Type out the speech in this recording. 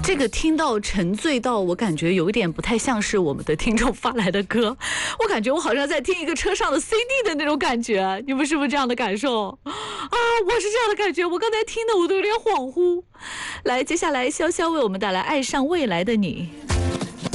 这个听到沉醉到我感觉有一点不太像是我们的听众发来的歌，我感觉我好像在听一个车上的 CD 的那种感觉，你们是不是这样的感受啊？我是这样的感觉，我刚才听的我都有点恍惚。来，接下来潇潇为我们带来《爱上未来的你》。